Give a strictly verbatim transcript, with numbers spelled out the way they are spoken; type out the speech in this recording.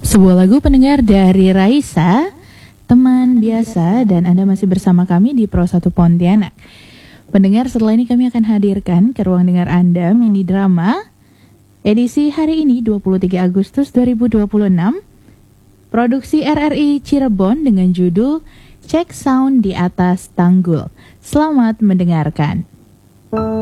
Sebuah lagu pendengar dari Raisa, teman biasa, dan Anda masih bersama kami di Pro satu Pontianak. Pendengar, setelah ini kami akan hadirkan ke ruang dengar Anda mini drama edisi hari ini dua puluh tiga Agustus dua ribu dua puluh enam, produksi R R I Cirebon dengan judul Cek Sound di Atas Tanggul. Selamat mendengarkan.